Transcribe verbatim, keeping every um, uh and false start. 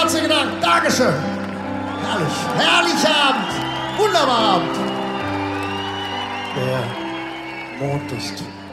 herzlichen Dank. Dankeschön. Herrlich. Herrlicher Abend. Wunderbarer Abend. Der Mond ist